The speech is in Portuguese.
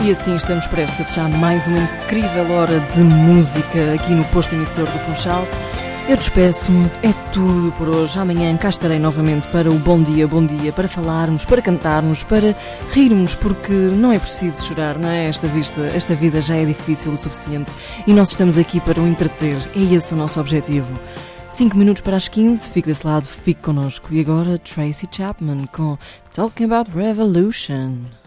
E assim estamos prestes a fechar mais uma incrível hora de música aqui no posto emissor do Funchal. Eu despeço-me, é tudo por hoje. Amanhã cá estarei novamente para o Bom Dia, para falarmos, para cantarmos, para rirmos, porque não é preciso chorar, não é? Esta vida já é difícil o suficiente e nós estamos aqui para o entreter, é esse o nosso objetivo. 5 minutos para as 15, fique desse lado, fique connosco. E agora Tracy Chapman com Talking About Revolution.